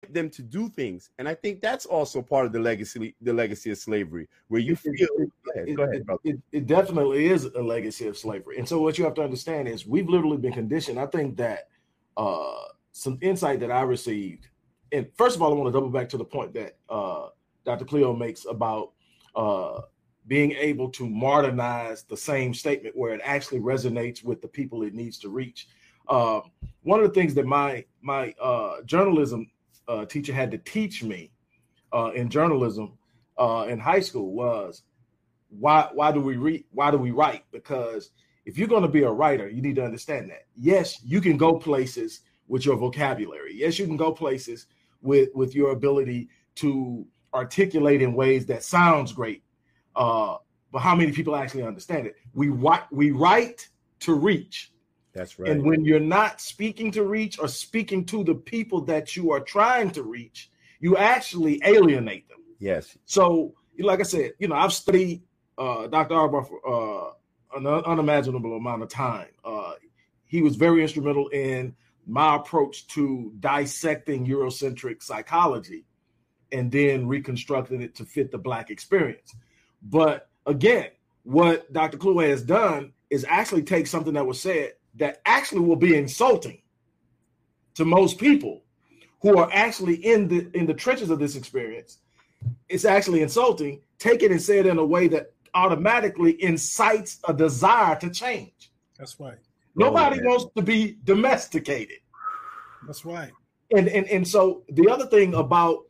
them to do things. And I think that's also part of the legacy of slavery, where you feel. Go ahead, brother. It definitely is a legacy of slavery. And so what you have to understand is we've literally been conditioned. I think that some insight that I received, and first of all, I want to double back to the point that Dr. Cleo makes about being able to modernize the same statement where it actually resonates with the people it needs to reach. One of the things that my journalism teacher had to teach me in journalism in high school was why do we read? Why do we write? Because if you're going to be a writer, you need to understand that. Yes, you can go places with your vocabulary. Yes, you can go places with your ability to articulate in ways that sounds great. But how many people actually understand it? We write to reach. That's right. And when you're not speaking to reach or speaking to the people that you are trying to reach, you actually alienate them. Yes. So, like I said, I've studied Dr. Auerbach for an unimaginable amount of time. He was very instrumental in my approach to dissecting Eurocentric psychology and then reconstructing it to fit the Black experience. But again, what Dr. Cleo has done is actually take something that was said that actually will be insulting to most people who are actually in the trenches of this experience. It's actually insulting. Take it and say it in a way that automatically incites a desire to change. That's right. Nobody wants to be domesticated. That's right. And so the other thing about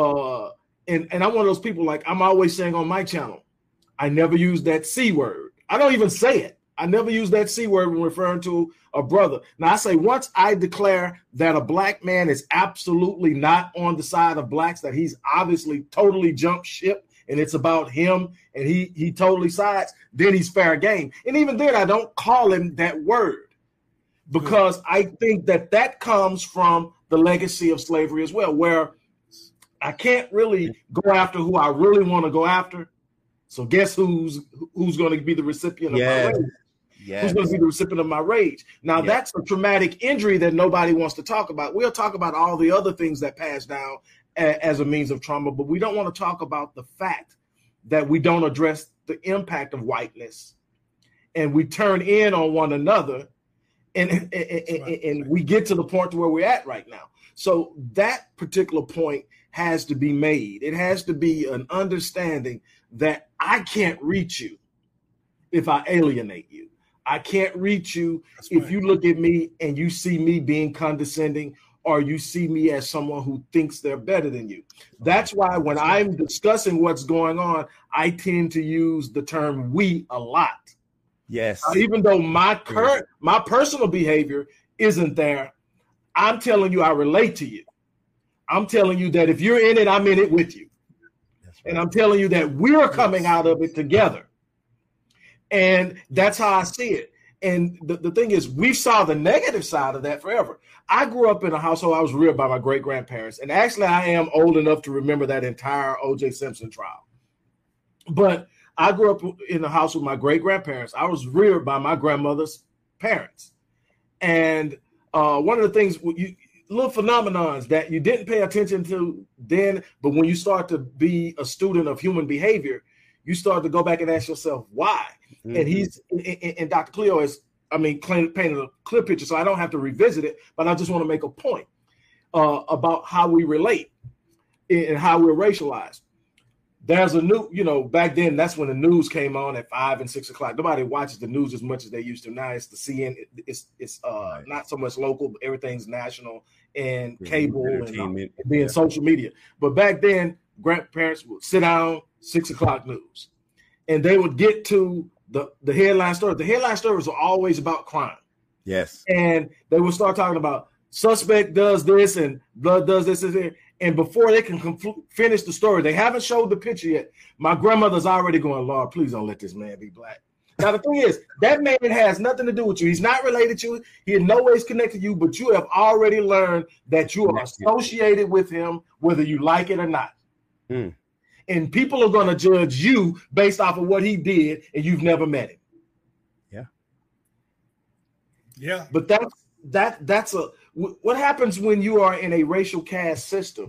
and I'm one of those people, like I'm always saying on my channel, I never use that C word. I don't even say it. I never use that C word when referring to a brother. Now I say once I declare that a Black man is absolutely not on the side of Blacks, that he's obviously totally jumped ship and it's about him and he totally sides, then he's fair game. And even then I don't call him that word because I think that comes from the legacy of slavery as well, where I can't really go after who I really want to go after. So guess who's going to be the recipient of my rage? Yes. Who's going to be the recipient of my rage? Now, that's a traumatic injury that nobody wants to talk about. We'll talk about all the other things that pass down as a means of trauma, but we don't want to talk about the fact that we don't address the impact of whiteness and we turn in on one another and we get to the point to where we're at right now. So that particular point has to be made. It has to be an understanding that I can't reach you if I alienate you. I can't reach you if you look at me and you see me being condescending or you see me as someone who thinks they're better than you. That's why when I'm discussing what's going on, I tend to use the term we a lot. Yes. Even though my personal behavior isn't there, I'm telling you I relate to you. I'm telling you that if you're in it, I'm in it with you. Right. And I'm telling you that we're coming out of it together. And that's how I see it. And the thing is, we saw the negative side of that forever. I grew up in a household, I was reared by my great-grandparents. And actually, I am old enough to remember that entire O.J. Simpson trial. But I grew up in a house with my great-grandparents. I was reared by my grandmother's parents. And one of the things, little phenomenons that you didn't pay attention to then, but when you start to be a student of human behavior, you start to go back and ask yourself why. Mm-hmm. And Dr. Cleo painted a clear picture, so I don't have to revisit it, but I just want to make a point about how we relate and how we're racialized. There's a new, back then, that's when the news came on at 5 and 6 o'clock. Nobody watches the news as much as they used to. Now it's the CN. It's not so much local, but everything's national and cable and being social media. But back then, grandparents would sit down, 6 o'clock news, and they would get to the headline story. The headline stories were always about crime. Yes. And they would start talking about suspect does this and blood does this and that. And before they can finish the story, they haven't showed the picture yet. My grandmother's already going, Lord, please don't let this man be Black. Now, the thing is, that man has nothing to do with you. He's not related to you. He in no way is connected to you, but you have already learned that you are associated with him, whether you like it or not. Mm. And people are going to judge you based off of what he did, and you've never met him. Yeah. Yeah. But that's what happens when you are in a racial caste system